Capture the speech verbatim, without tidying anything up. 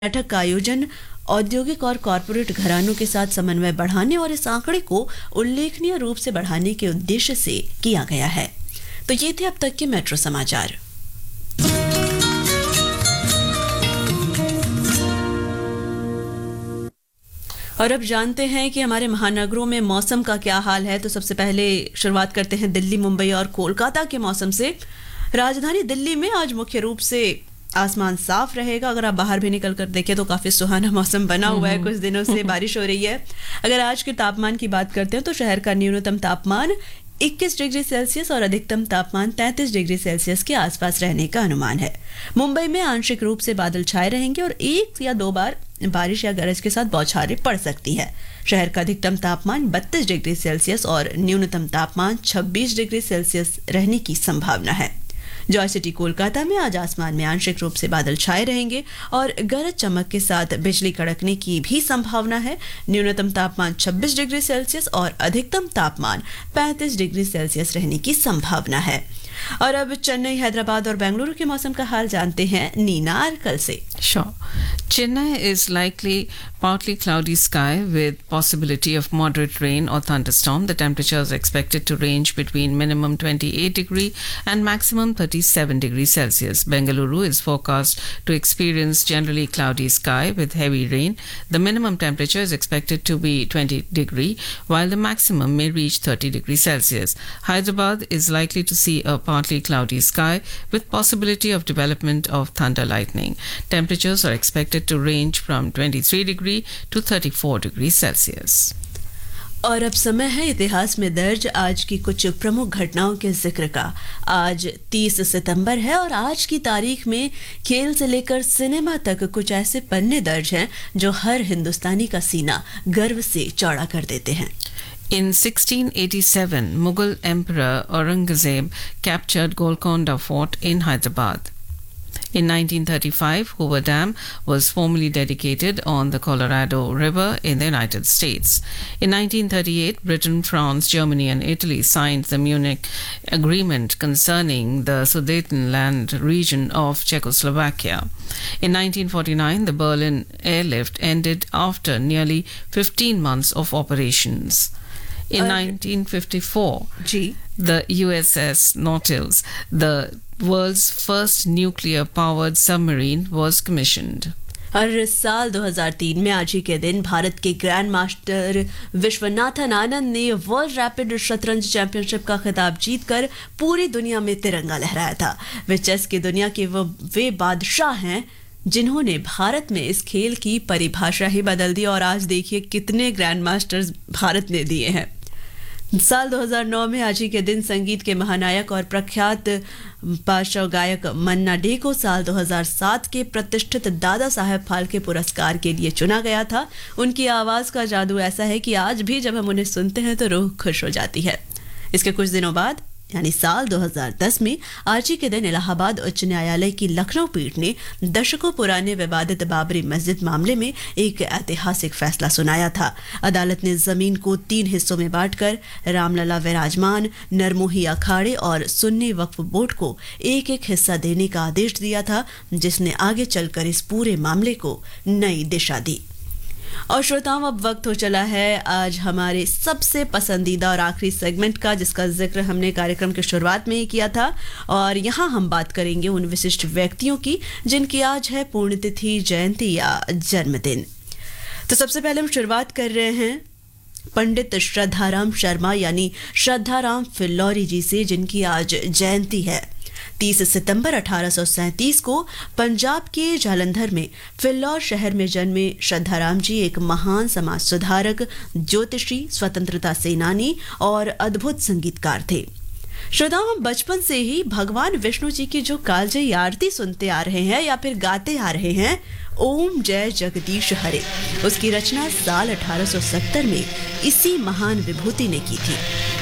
बैठक का आयोजन औद्योगिक और कॉरपोरेट घरानों के साथ समन्वय बढ़ाने और इस आंकड़े को उल्लेखनीय रूप से बढ़ाने के उद्देश्य से किया गया है। तो ये थे अब तक के मेट्रो समाचार। और अब जानते हैं कि हमारे महानगरों में मौसम का क्या हाल है। तो सबसे पहले शुरुआत करते हैं दिल्ली, मुंबई और कोलकाता के मौसम से। राजधानी दिल्ली में आज मुख्य रूप से आसमान साफ रहेगा। अगर आप बाहर भी निकल कर देखें तो काफी सुहाना मौसम बना हुआ है, कुछ दिनों से बारिश हो रही है। अगर आज के तापमान की बात करते हैं तो शहर का न्यूनतम तापमान इक्कीस डिग्री सेल्सियस और अधिकतम तापमान तैंतीस डिग्री सेल्सियस के आसपास रहने का अनुमान है। मुंबई में आंशिक रूप से बादल छाए रहेंगे और एक या दो बार बारिश या गरज के साथ बौछारें पड़ सकती है। शहर का अधिकतम तापमान बत्तीस डिग्री सेल्सियस और न्यूनतम तापमान छब्बीस डिग्री सेल्सियस रहने की संभावना है। जॉय सिटी कोलकाता में आज आसमान में आंशिक रूप से बादल छाए रहेंगे और गरज चमक के साथ बिजली कड़कने की भी संभावना है। न्यूनतम तापमान छब्बीस डिग्री सेल्सियस और अधिकतम तापमान पैंतीस डिग्री सेल्सियस रहने की संभावना है। और अब चेन्नई, हैदराबाद और बेंगलुरु के मौसम का हाल जानते हैं नीना आरकल से। Sure. Chennai is likely partly cloudy sky with possibility of moderate rain or thunderstorm. The temperature is expected to range between minimum twenty-eight degree and maximum thirty-seven degrees Celsius. Bengaluru is forecast to experience generally cloudy sky with heavy rain. The minimum temperature is expected to be twenty degree while the maximum may reach thirty degrees Celsius. Hyderabad is likely to see a partly cloudy sky with possibility of development of thunder lightning. Temperatures are expected to range from twenty-three degree to thirty-four degrees Celsius. और अब समय है इतिहास में दर्ज आज की कुछ प्रमुख घटनाओं के जिक्र का। आज तीस सितंबर है और आज की तारीख में खेल से लेकर सिनेमा तक कुछ ऐसे पन्ने दर्ज हैं जो हर हिंदुस्तानी का सीना गर्व से चौड़ा कर देते हैं। In sixteen eighty-seven, Mughal Emperor Aurangzeb captured Golconda Fort in Hyderabad. In nineteen thirty-five, Hoover Dam was formally dedicated on the Colorado River in the United States. In nineteen thirty-eight, Britain, France, Germany and Italy signed the Munich Agreement concerning the Sudetenland region of Czechoslovakia. In nineteen forty-nine, the Berlin airlift ended after nearly fifteen months of operations. In nineteen fifty-four, G. the U S S Nautilus, the world's first nuclear-powered submarine, was commissioned. हर साल दो हज़ार तीन में आज ही के दिन भारत के grand master Viswanathan Anand ने वर्ल्ड रैपिड शतरंज चैंपियनशिप का खिताब जीतकर पूरी दुनिया में तिरंगा लहराया था। वे चेस की दुनिया के वो वे बादशाह हैं जिन्होंने भारत में इस खेल की परिभाषा ही बदल दी। और आज देखिए कितने ग्रैंड मास्टर्स भारत ने दिए हैं। साल दो हज़ार नौ में आज ही के दिन संगीत के महानायक और प्रख्यात पार्श्व गायक मन्ना डे को साल दो हज़ार सात के प्रतिष्ठित दादा साहेब फाल्के पुरस्कार के लिए चुना गया था। उनकी आवाज का जादू ऐसा है कि आज भी जब हम उन्हें सुनते हैं तो रूह खुश हो जाती है। इसके कुछ दिनों बाद यानी साल दो हज़ार दस में आज ही के दिन इलाहाबाद उच्च न्यायालय की लखनऊ पीठ ने दशकों पुराने विवादित बाबरी मस्जिद मामले में एक ऐतिहासिक फैसला सुनाया था। अदालत ने जमीन को तीन हिस्सों में बांटकर रामलला विराजमान, नरमोही अखाड़े और सुन्नी वक्फ बोर्ड को एक एक हिस्सा देने का आदेश दिया था, जिसने आगे चलकर इस पूरे मामले को नई दिशा दी। और श्रोताओं, अब वक्त हो चला है आज हमारे सबसे पसंदीदा और आखिरी सेगमेंट का, जिसका जिक्र हमने कार्यक्रम की शुरुआत में ही किया था। और यहाँ हम बात करेंगे उन विशिष्ट व्यक्तियों की जिनकी आज है पुण्यतिथि, जयंती या जन्मदिन। तो सबसे पहले हम शुरुआत कर रहे हैं पंडित श्रद्धाराम शर्मा यानी श्रद्धाराम फिल्लौरी जी से, जिनकी आज जयंती है। तीस सितंबर अठारह सौ सैंतीस को पंजाब के जालंधर में फिल्लौर शहर में जन्मे श्रद्धाराम जी एक महान समाज सुधारक, ज्योतिषी, स्वतंत्रता सेनानी और अद्भुत संगीतकार थे। श्रोताओं, हम बचपन से ही भगवान विष्णु जी की जो कालजयी आरती सुनते आ रहे हैं या फिर गाते आ रहे हैं, ओम जय जगदीश हरे, उसकी रचना साल अठारह सौ सत्तर में इसी महान विभूति ने की थी।